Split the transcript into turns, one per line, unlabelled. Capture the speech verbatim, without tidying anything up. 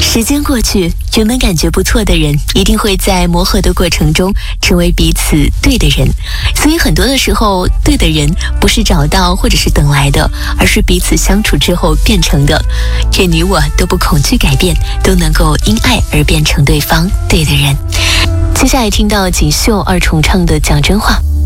时间过去，原本感觉不错的人，一定会在磨合的过程中成为彼此对的人。所以很多的时候，对的人不是找到或者是等来的，而是彼此相处之后变成的。愿你我都不恐惧改变，都能够因爱而变成对方对的人。接下来听到锦绣二重唱的讲真话。